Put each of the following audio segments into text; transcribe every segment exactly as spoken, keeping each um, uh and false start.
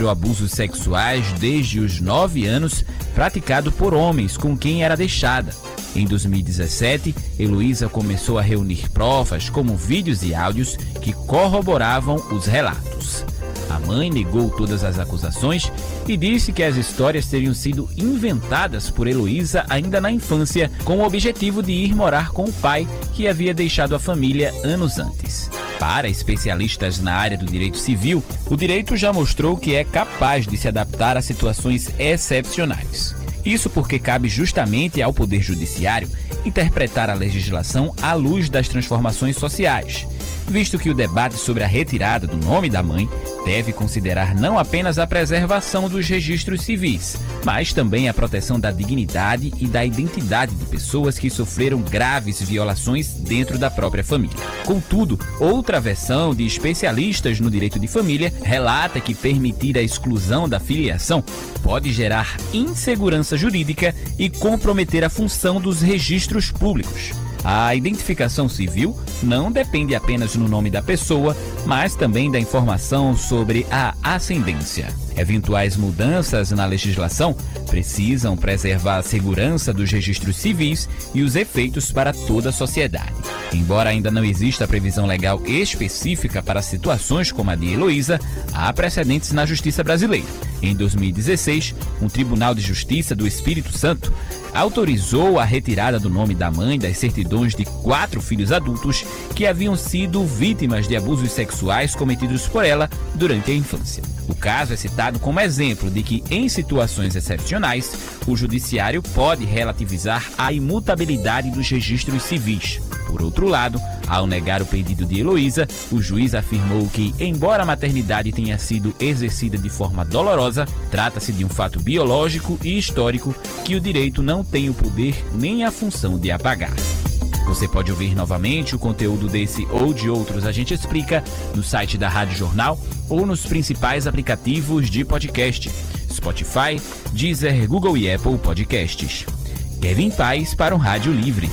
sofreu abusos sexuais desde os nove anos, praticado por homens com quem era deixada. Em dois mil e dezessete, Heloísa começou a reunir provas, como vídeos e áudios, que corroboravam os relatos. A mãe negou todas as acusações e disse que as histórias teriam sido inventadas por Heloísa ainda na infância, com o objetivo de ir morar com o pai, que havia deixado a família anos antes. Para especialistas na área do direito civil, o direito já mostrou que é capaz de se adaptar a situações excepcionais. Isso porque cabe justamente ao Poder Judiciário interpretar a legislação à luz das transformações sociais, visto que o debate sobre a retirada do nome da mãe deve considerar não apenas a preservação dos registros civis, mas também a proteção da dignidade e da identidade de pessoas que sofreram graves violações dentro da própria família. Contudo, outra versão de especialistas no direito de família relata que permitir a exclusão da filiação pode gerar insegurança jurídica e comprometer a função dos registros públicos. A identificação civil não depende apenas no nome da pessoa, mas também da informação sobre a ascendência. Eventuais mudanças na legislação precisam preservar a segurança dos registros civis e os efeitos para toda a sociedade. Embora ainda não exista previsão legal específica para situações como a de Heloísa, há precedentes na justiça brasileira. Em dois mil e dezesseis, um Tribunal de Justiça do Espírito Santo autorizou a retirada do nome da mãe das certidões de quatro filhos adultos que haviam sido vítimas de abusos sexuais cometidos por ela durante a infância. O caso é citado como exemplo de que, em situações excepcionais, o judiciário pode relativizar a imutabilidade dos registros civis. Por outro lado, ao negar o pedido de Heloísa, o juiz afirmou que, embora a maternidade tenha sido exercida de forma dolorosa, trata-se de um fato biológico e histórico que o direito não tem o poder nem a função de apagar. Você pode ouvir novamente o conteúdo desse ou de outros A Gente Explica no site da Rádio Jornal ou nos principais aplicativos de podcast: Spotify, Deezer, Google e Apple Podcasts. Kevin Paz para o Rádio Livre.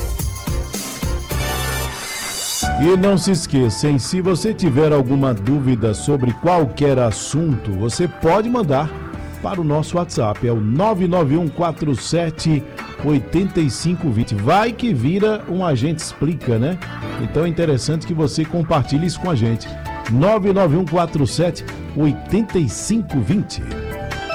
E não se esqueça, hein? Se você tiver alguma dúvida sobre qualquer assunto, você pode mandar para o nosso WhatsApp, é o nove nove um quatro sete oito cinco dois zero. Vai que vira um A Gente Explica, né? Então é interessante que você compartilhe isso com a gente. nove nove um quatro sete oito cinco dois zero.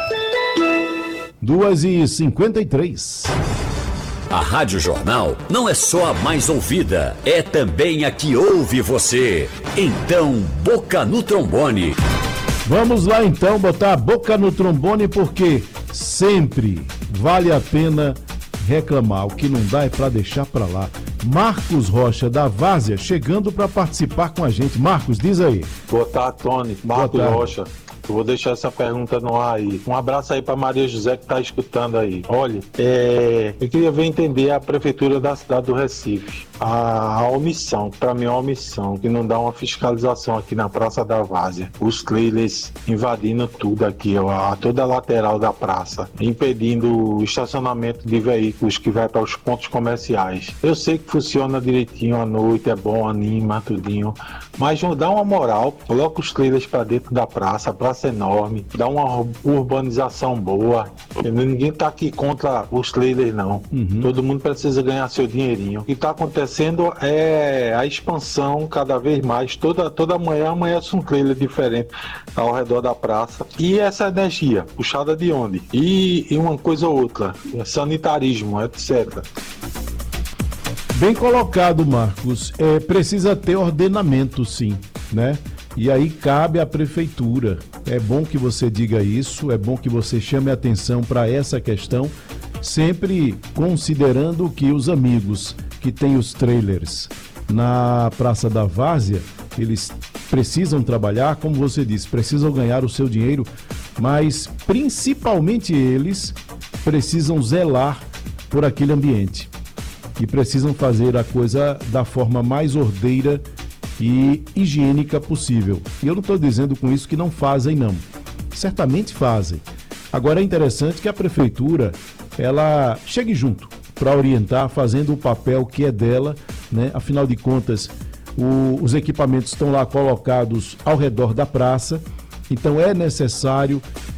duas e cinquenta e três. A Rádio Jornal não é só a mais ouvida, é também a que ouve você. Então, boca no trombone. Vamos lá então botar a boca no trombone, porque sempre vale a pena reclamar. O que não dá é para deixar para lá. Marcos Rocha, da Várzea, chegando para participar com a gente. Marcos, diz aí. Boa tarde, Tony. Marcos Rocha. Eu vou deixar essa pergunta no ar aí. Um abraço aí para Maria José que está escutando aí. Olha, é, eu queria ver entender a prefeitura da cidade do Recife. A, a omissão, para mim é uma omissão, que não dá uma fiscalização aqui na Praça da Várzea. Os trailers invadindo tudo aqui, ó, a toda a lateral da praça, impedindo o estacionamento de veículos que vai para os pontos comerciais. Eu sei que funciona direitinho à noite, é bom, anima, tudinho, mas não dá uma moral, coloca os trailers para dentro da praça, a praça é enorme, dá uma urbanização boa. Ninguém tá aqui contra os trailers não, uhum. Todo mundo precisa ganhar seu dinheirinho. O que tá acontecendo é a expansão cada vez mais, toda, toda manhã amanhece um trailer diferente ao redor da praça. E essa energia, puxada de onde? E, e uma coisa ou outra, sanitarismo, etcétera. Bem colocado, Marcos. É, precisa ter ordenamento, sim, né? E aí cabe à prefeitura. É bom que você diga isso, é bom que você chame a atenção para essa questão, sempre considerando que os amigos que têm os trailers na Praça da Várzea, eles precisam trabalhar, como você disse, precisam ganhar o seu dinheiro, mas principalmente eles precisam zelar por aquele ambiente e precisam fazer a coisa da forma mais ordeira e higiênica possível. E eu não estou dizendo com isso que não fazem, não. Certamente fazem. Agora é interessante que a prefeitura ela chegue junto para orientar, fazendo o papel que é dela, né? Afinal de contas, o, os equipamentos estão lá colocados ao redor da praça Então é necessário